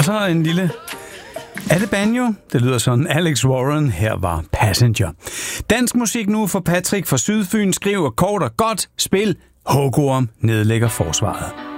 Og så en lille... Er det banjo? Det lyder sådan. Alex Warren, her var Passenger. Dansk musik nu for Patrick fra Sydfyn skriver kort og godt. Spil Hugorm nedlægger forsvaret.